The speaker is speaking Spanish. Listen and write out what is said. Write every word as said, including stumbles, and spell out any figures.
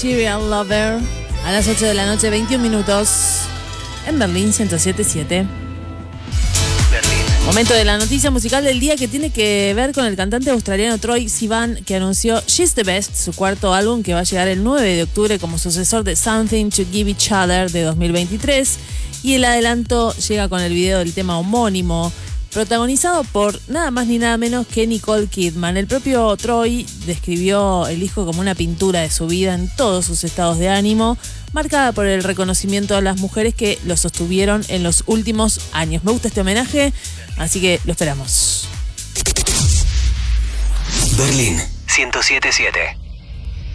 Serial Lover a las ocho de la noche, veintiún minutos en Berlín ciento siete punto siete. Momento de la noticia musical del día que tiene que ver con el cantante australiano Troye Sivan, que anunció She's the Best, su cuarto álbum que va a llegar el nueve de octubre como sucesor de Something to Give Each Other de dos mil veintitrés. Y el adelanto llega con el video del tema homónimo, protagonizado por nada más ni nada menos que Nicole Kidman. El propio Troye describió el disco como una pintura de su vida en todos sus estados de ánimo, marcada por el reconocimiento a las mujeres que lo sostuvieron en los últimos años. Me gusta este homenaje, así que lo esperamos. Berlín ciento siete punto siete.